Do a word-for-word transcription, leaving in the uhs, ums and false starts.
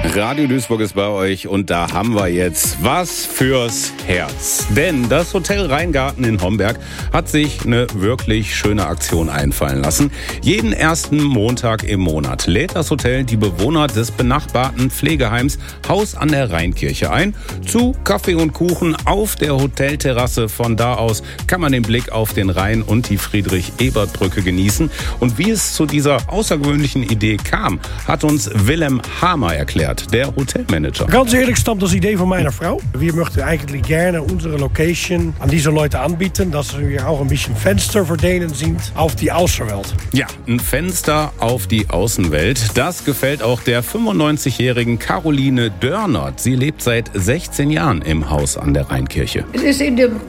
Radio Duisburg ist bei euch und da haben wir jetzt was fürs Herz. Denn das Hotel Rheingarten in Homberg hat sich eine wirklich schöne Aktion einfallen lassen. Jeden ersten Montag im Monat lädt das Hotel die Bewohner des benachbarten Pflegeheims Haus an der Rheinkirche ein zu Kaffee und Kuchen auf der Hotelterrasse. Von da aus kann man den Blick auf den Rhein und die Friedrich-Ebert-Brücke genießen. Und wie es zu dieser außergewöhnlichen Idee kam, hat uns Willem Hamer erklärt, der Hotelmanager. Ganz ehrlich stammt das Idee von meiner Frau. Wir möchten eigentlich gerne unsere Location an diese Leute anbieten, dass wir auch ein bisschen Fenster für denen sind auf die Außenwelt. Ja, ein Fenster auf die Außenwelt. Das gefällt auch der fünfundneunzigjährigen Caroline Dörnert. Sie lebt seit sechzehn Jahren im Haus an der Rheinkirche. Es ist in dem